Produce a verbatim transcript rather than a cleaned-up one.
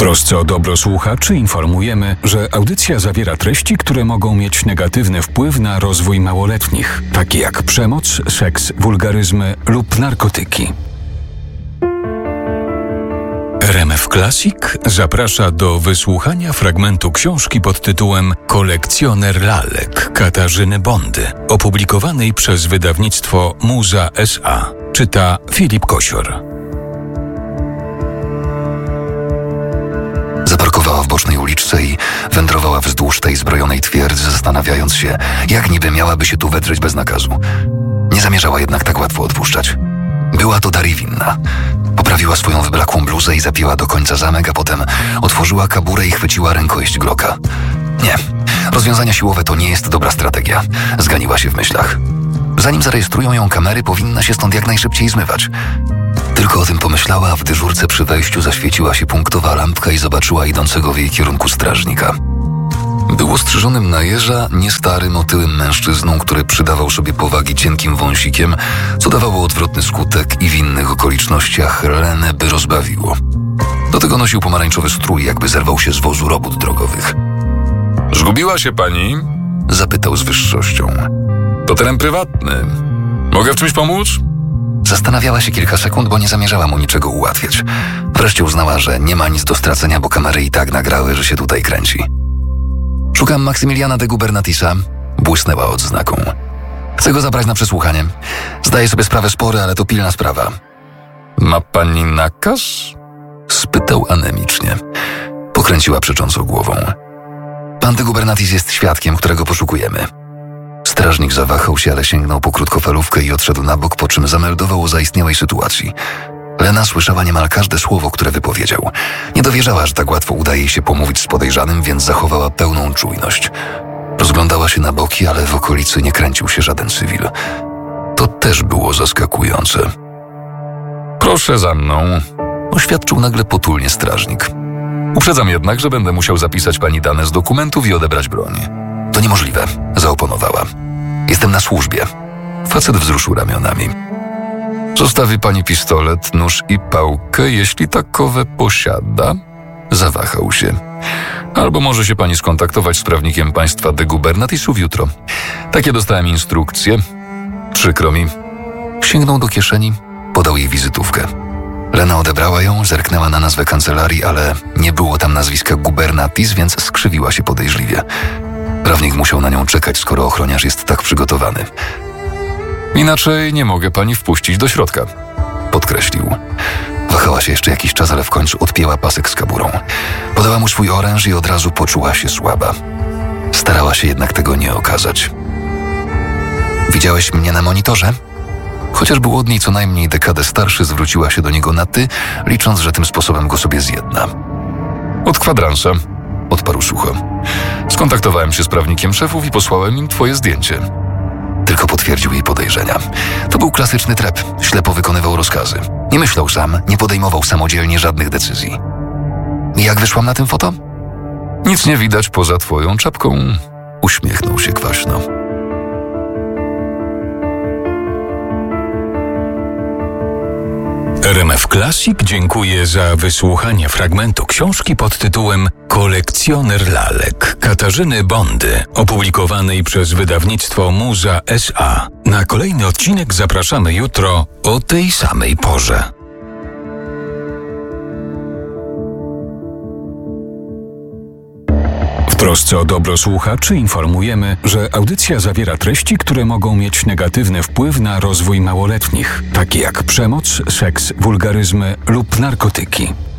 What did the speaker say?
trosce o dobro słuchaczy informujemy, że audycja zawiera treści, które mogą mieć negatywny wpływ na rozwój małoletnich, takie jak przemoc, seks, wulgaryzmy lub narkotyki. R M F Classic zaprasza do wysłuchania fragmentu książki pod tytułem Kolekcjoner lalek Katarzyny Bondy, opublikowanej przez wydawnictwo Muza S A. Czyta Filip Kosior. Zaparkowała w bocznej uliczce i wędrowała wzdłuż tej zbrojonej twierdzy, zastanawiając się, jak niby miałaby się tu wedrzeć bez nakazu. Nie zamierzała jednak tak łatwo odpuszczać. Była to Dari winna. Poprawiła swoją wyblakłą bluzę i zapięła do końca zamek, a potem otworzyła kaburę i chwyciła rękojeść Glocka. Nie, rozwiązania siłowe to nie jest dobra strategia. Zganiła się w myślach. Zanim zarejestrują ją kamery, powinna się stąd jak najszybciej zmywać. Tylko o tym pomyślała, a w dyżurce przy wejściu zaświeciła się punktowa lampka i zobaczyła idącego w jej kierunku strażnika. Był ostrzyżonym na jeża, nie starym, otyłym mężczyzną, który przydawał sobie powagi cienkim wąsikiem, co dawało odwrotny skutek i w innych okolicznościach Lenę by rozbawiło. Do tego nosił pomarańczowy strój, jakby zerwał się z wozu robót drogowych. Zgubiła się pani? Zapytał z wyższością. To teren prywatny. Mogę w czymś pomóc? Zastanawiała się kilka sekund, bo nie zamierzała mu niczego ułatwiać. Wreszcie uznała, że nie ma nic do stracenia, bo kamery i tak nagrały, że się tutaj kręci. Szukam Maksymiliana de Gubernatisa. Błysnęła odznaką. Chcę go zabrać na przesłuchanie. Zdaję sobie sprawę spory, ale to pilna sprawa. Ma pani nakaz? Spytał anemicznie. Pokręciła przecząco głową. Pan de Gubernatis jest świadkiem, którego poszukujemy. Strażnik zawahał się, ale sięgnął po krótkofalówkę i odszedł na bok, po czym zameldował o zaistniałej sytuacji. Lena słyszała niemal każde słowo, które wypowiedział. Nie dowierzała, że tak łatwo udaje jej się pomówić z podejrzanym, więc zachowała pełną czujność. Rozglądała się na boki, ale w okolicy nie kręcił się żaden cywil. To też było zaskakujące. Proszę za mną, oświadczył nagle potulnie strażnik. Uprzedzam jednak, że będę musiał zapisać pani dane z dokumentów i odebrać broń. To niemożliwe, zaoponowała. Jestem na służbie. Facet wzruszył ramionami. Zostawi pani pistolet, nóż i pałkę, jeśli takowe posiada? Zawahał się. Albo może się pani skontaktować z prawnikiem państwa de Gubernatisów jutro. Takie dostałem instrukcje. Przykro mi. Sięgnął do kieszeni, podał jej wizytówkę. Lena odebrała ją, zerknęła na nazwę kancelarii, ale nie było tam nazwiska Gubernatis, więc skrzywiła się podejrzliwie. Prawnik musiał na nią czekać, skoro ochroniarz jest tak przygotowany. Inaczej nie mogę pani wpuścić do środka, podkreślił. Wahała się jeszcze jakiś czas, ale w końcu odpięła pasek z kaburą. Podała mu swój oręż i od razu poczuła się słaba. Starała się jednak tego nie okazać. Widziałeś mnie na monitorze? Chociaż był od niej co najmniej dekadę starszy, zwróciła się do niego na ty, licząc, że tym sposobem go sobie zjedna. Od kwadransa, odparł sucho. Skontaktowałem się z prawnikiem szefów i posłałem im twoje zdjęcie. Tylko potwierdził jej podejrzenia. To był klasyczny trep. Ślepo wykonywał rozkazy. Nie myślał sam, nie podejmował samodzielnie żadnych decyzji. I jak wyszłam na tym foto? Nic nie widać poza twoją czapką. Uśmiechnął się kwaśno. R M F Classic dziękuję za wysłuchanie fragmentu książki pod tytułem Kolekcjoner lalek Katarzyny Bondy, opublikowanej przez wydawnictwo Muza S A. Na kolejny odcinek zapraszamy jutro o tej samej porze. W trosce o dobro słuchaczy informujemy, że audycja zawiera treści, które mogą mieć negatywny wpływ na rozwój małoletnich, takie jak przemoc, seks, wulgaryzmy lub narkotyki.